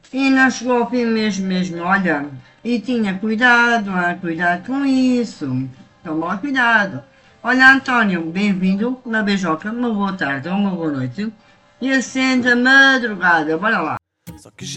E não chegou ao fim mesmo, olha. E tinha cuidado, cuidado com isso. Toma lá cuidado. Olha, António, bem-vindo, uma beijoca, uma boa tarde ou uma boa noite. E acende a madrugada, bora lá. Só que